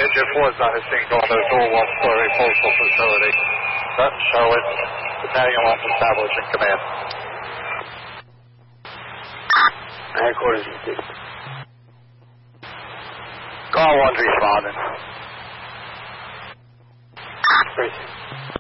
Jet 4 is not a single, the dual one-story postal facility. Doesn't show it. Battalion 1's established in command. Headquarters, Call 1's responding. Tracy.